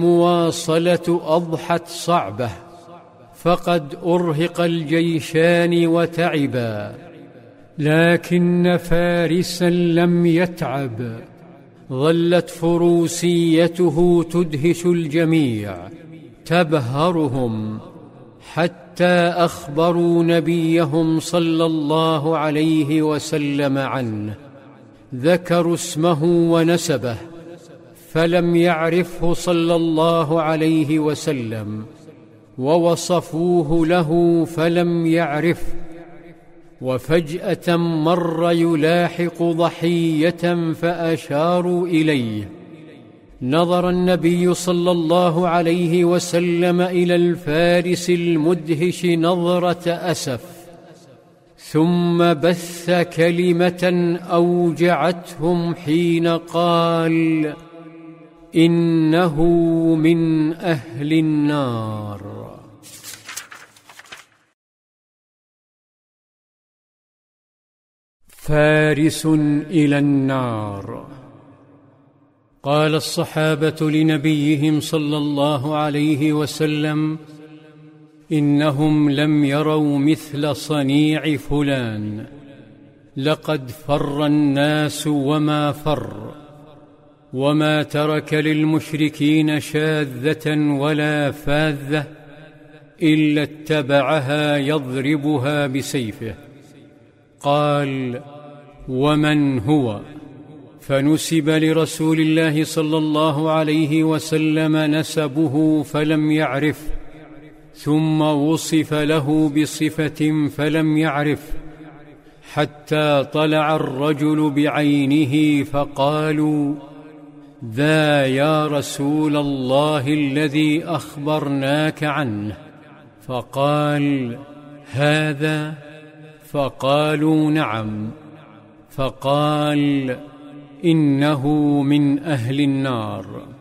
المواصلة أضحت صعبة، فقد أرهق الجيشان وتعبا، لكن فارسا لم يتعب. ظلت فروسيته تدهش الجميع تبهرهم، حتى أخبروا نبيهم صلى الله عليه وسلم عنه، ذكروا اسمه ونسبه فلم يعرفه صلى الله عليه وسلم، ووصفوه له فلم يعرفه، وفجأة مر يلاحق ضحية فأشاروا إليه. نظر النبي صلى الله عليه وسلم إلى الفارس المدهش نظرة أسف، ثم بث كلمة أوجعتهم حين قال: إنه من أهل النار. فارس إلى النار. قال الصحابة لنبيهم صلى الله عليه وسلم: إنهم لم يروا مثل صنيع فلان، لقد فر الناس وما فر، وما ترك للمشركين شاذة ولا فاذة إلا اتبعها يضربها بسيفه. قال: ومن هو؟ فنسب لرسول الله صلى الله عليه وسلم نسبه فلم يعرف، ثم وصف له بصفة فلم يعرف، حتى طلع الرجل بعينه فقالوا: ذا يا رسول الله الذي أخبرناك عنه. فقال: هذا؟ فقالوا: نعم. فقال: إنه من أهل النار.